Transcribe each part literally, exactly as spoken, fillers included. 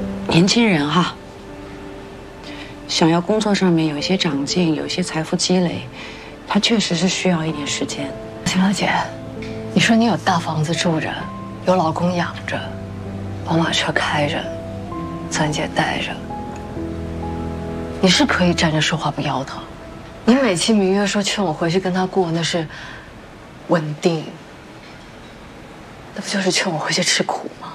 年轻人哈，想要工作上面有一些长进，有一些财富积累，他确实是需要一点时间。 秦小姐，你说你有大房子住着，有老公养着，宝马车开着，钻戒戴着，你是可以站着说话不腰疼。你美其名曰说劝我回去跟他过，那是稳定，那不就是劝我回去吃苦吗？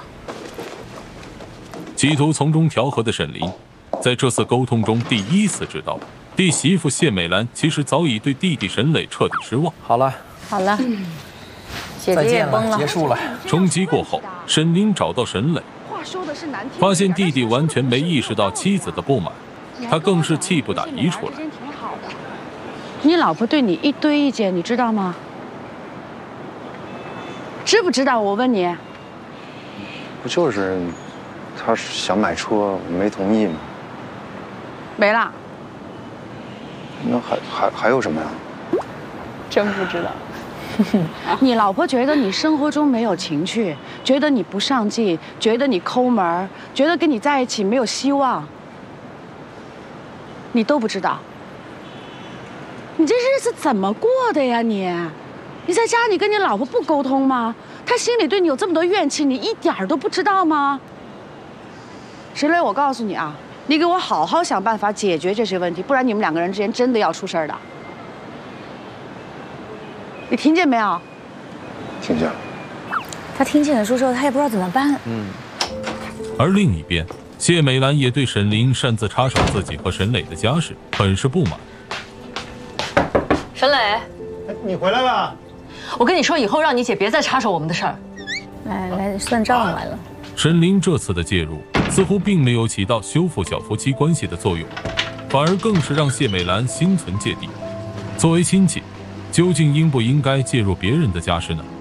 企图从中调和的沈林，在这次沟通中第一次知道，弟媳妇谢美兰其实早已对弟弟沈磊彻底失望。 好了， 好了，姐姐也崩了， 结束了。 冲击过后，沈林找到沈磊，发现弟弟完全没意识到妻子的不满，他更是气不打一处来。 你老婆对你一堆意见，你知道吗？知不知道？我问你。 不就是他想买车，我没同意吗？ 没了。 那还还还有什么呀？ 真不知道。 你老婆觉得你生活中没有情趣，觉得你不上进，觉得你抠门，觉得跟你在一起没有希望，你都不知道。你这日子怎么过的呀你？你在家你跟你老婆不沟通吗？她心里对你有这么多怨气，你一点儿都不知道吗？沈磊，我告诉你啊，你给我好好想办法解决这些问题，不然你们两个人之间真的要出事儿的。你听见没有？ 听见了。 他听见了，说说他也不知道怎么办。 嗯。 而另一边，谢美兰也对沈林擅自插手自己和沈磊的家事很是不满。 沈磊， 你回来了。 我跟你说，以后让你姐别再插手我们的事儿。 来来算账来了。 沈林这次的介入似乎并没有起到修复小夫妻关系的作用，反而更是让谢美兰心存芥蒂。作为亲戚，究竟应不应该介入别人的家事呢？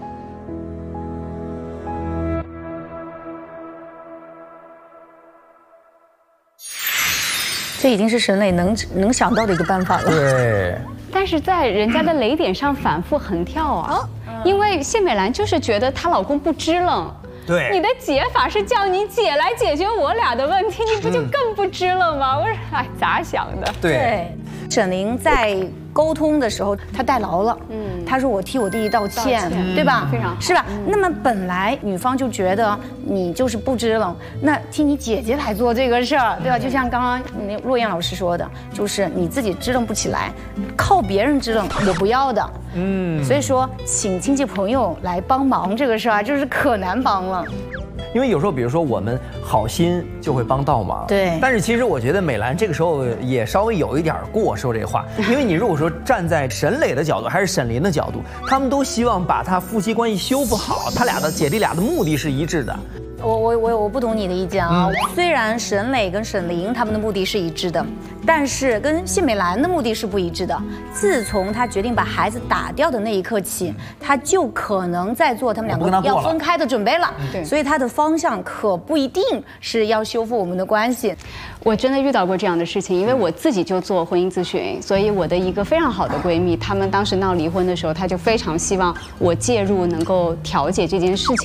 这已经是沈磊能能想到的一个办法了。 对。 但是在人家的雷点上反复横跳啊，因为谢美兰就是觉得她老公不支棱。 对， 你的解法是叫你姐来解决我俩的问题，你不就更不支了吗？我说，哎，咋想的？ 对， 沈凌在沟通的时候，他代劳了。嗯，他说我替我弟弟道歉，对吧？ 非常好， 是吧？那么本来女方就觉得你就是不支棱，那替你姐姐来做这个事儿，对吧？就像刚刚那若燕老师说的，就是你自己支棱不起来，靠别人支棱我不要的。嗯，所以说请亲戚朋友来帮忙这个事儿啊，就是可难帮了。 因为有时候，比如说我们好心就会帮倒忙， 对。 但是其实我觉得美兰这个时候也稍微有一点过说这话，因为你如果说站在沈磊的角度还是沈林的角度，他们都希望把他夫妻关系修复好，他俩的姐弟俩的目的是一致的。 我我我我不懂你的意见啊。嗯、虽然沈磊跟沈凌他们的目的是一致的，但是跟谢美兰的目的是不一致的。自从他决定把孩子打掉的那一刻起，他就可能在做他们两个要分开的准备了。对，所以他的方向可不一定是要修复我们的关系。 我真的遇到过这样的事情，因为我自己就做婚姻咨询，所以我的一个非常好的闺蜜，她们当时闹离婚的时候，她就非常希望我介入，能够调解这件事情。